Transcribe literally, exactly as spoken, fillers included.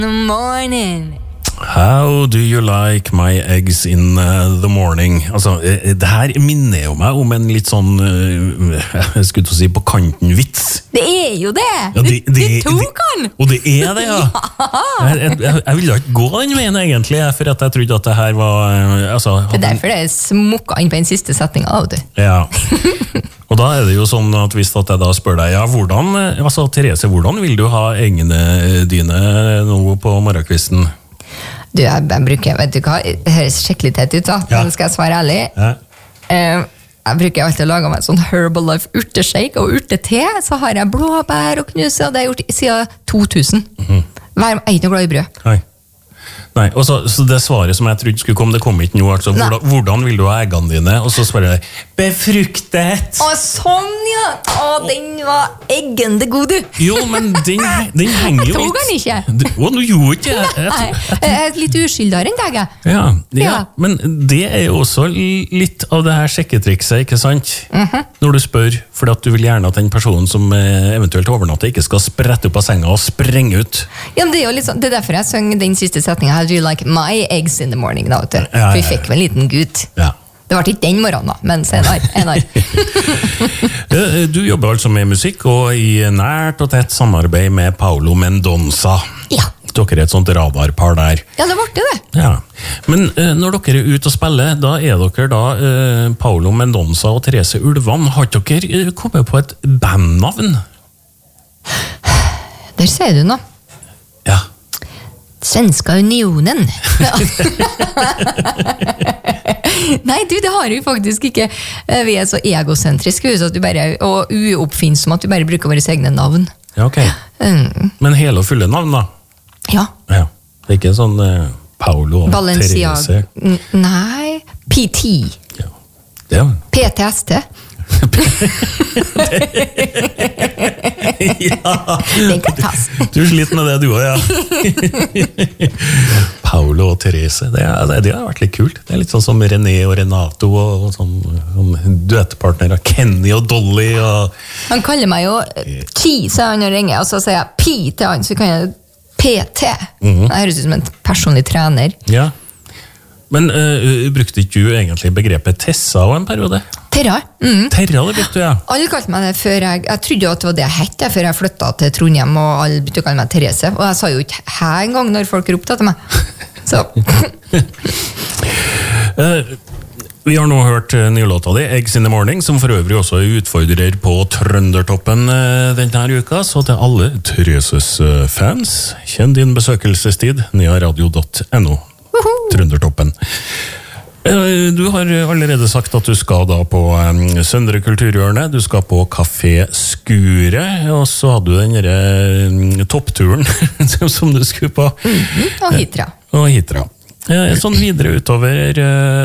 Morning. How do you like my eggs in uh, the morning? Altså, eh, det her minner jo meg om en litt sånn, uh, jeg skulle til å si på kanten vits. Det er jo det! Ja, det, du, det, du tok den! det, og det er det, ja. Jeg, jeg, jeg, jeg ville ikke gå den veien egentlig, for at jeg trodde at det her var... Uh, altså, det er derfor det smukket inn på den siste setningen av det. Ja. Og da er det jo sånn at hvis at jeg da spør deg, ja, hvordan, altså Therese, hvordan vil du ha eggene dine nå på morgenkvisten? Du, jeg, jeg bruker, vet du hva, det høres skikkelig tett ut da, ja. men skal jeg svare ærlig? Ja. Uh, jeg bruker alltid å lage meg sånn Herbalife urteshake og urtete, så har jeg blåbær og knuse, og det har jeg gjort siden to tusen. Mm-hmm. Hver, jeg er ikke noe glad i brød. Nei. Nei, og så, så det svaret som jeg trodde skulle komme, det kom ikke nå, altså, hvordan, hvordan vil du ha eggene dine? Og så svarer jeg, befruktet! Å, sånn ja! Å, den var eggende god, du! Jo, men den, den henger jo litt... Jeg tok den ikke! Du, å, du gjorde ikke det! Nei, jeg er litt uskyldere enn deg, jeg. Ja, ja, Ja. men det er jo også litt av det her sjekketrikset, ikke sant? Mhm. Når du spør, for at du vil gjerne at den personen som eh, eventuelt overnatter ikke skal sprette opp av senga og sprenge ut. Ja, men det er jo litt sånn, det er derfor jeg sang den siste setningen. How do you like my eggs in the morning? Da, vet du? Ja, ja, ja. For vi fikk vel en liten gutt. Ja. Det var ikke den morgenen da, men senere. enere. Du jobber altså med musikk, og i nært og tett samarbeid med Paulo Mendonça. Ja. Dere er et sånt radarpar der. Ja, det ble det. Ja. Men eh, når dere er ute og spiller, da er dere da eh, Paulo Mendonça og Therese Ulvan. Har dere eh, kommet på et bandnavn? Der ser du nå. Ja. Svenska unionen. Nei, du, det har vi faktisk ikke. Vi er så egosentriske så at du bare, og uoppfinnsomme at du bare bruker våre egne navn. Ja, ok. Mm. Men hele og fulle navn da? Ja. Ja. Det er ikke sånn eh, Paulo og Balenciaga. Therese? N- Nei. P T. Ja. Det er P T S T. ja. Den kan tas. Du sliter med det du også, ja. Paulo og Therese, det, er, det har vært litt kult. Det er litt sånn som René og Renato og, og sånn, sånn duettpartnere, Kenny og Dolly. Og... Han kaller meg jo Chi, sier han og ringer, og så sier jeg Pi til han, så kan jeg P T. Mm-hmm. Det høres ut som en personlig trener. Ja. Men uh, brukte ikke du egentlig begrepet Tessa og en periode? Terra. Mm. Terra, det brukte du, ja. Alle kalte meg det før jeg, jeg trodde jo at det var det jeg hette før jeg flyttet til Trondheim, og alle begynte å kalle meg Therese, og jeg sa jo ikke hæ en gang når folk ropte etter meg. Så. uh, vi har nå hørt uh, nye låta di, Eggs in the Morning, som for øvrig også er utfordrer på Trøndertoppen uh, denne uka, så til alle Thereses uh, fans, kjenn din besøkelsestid, nearadio punktum no. Trøndertoppen. Du har allerede sagt at du skal da på um, Søndre Kulturhjørne, du skal på Café Skure, og så hadde du den der um, toppturen som du skulle på. Mm-hmm. Og Hitra. Og Hitra. Sånn videre utover... Uh,